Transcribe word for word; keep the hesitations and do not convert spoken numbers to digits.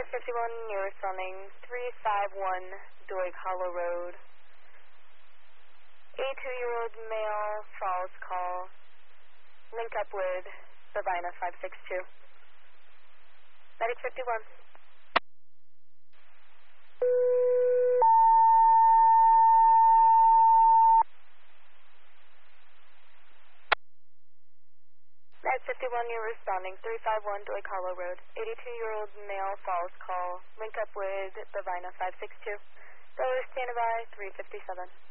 fifty-one, you're responding three five one Doig Hollow Road. eighty-two-year-old male, false call. Link up with Sabina five six two. Medic fifty-one. Medic fifty-one, you're responding three five one Doig Hollow Road. eighty-two-year-old male, false call. Link up with Sabina five six two. Dollar standby three fifty-seven.